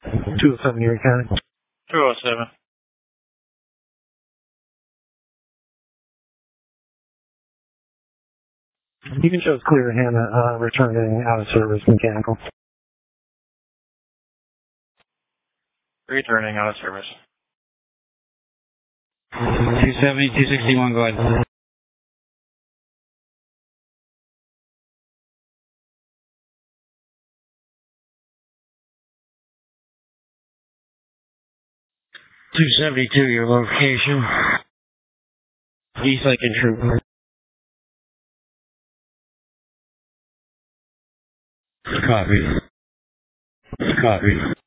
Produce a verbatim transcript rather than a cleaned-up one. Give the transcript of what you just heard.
two oh seven Erie County. two oh seven. You can show us clear Hannah uh, returning out of service mechanical. Returning out of service. two seventy, two sixty-one, go ahead. two seventy-two, your location. East Lincoln Trooper. Copy. Copy.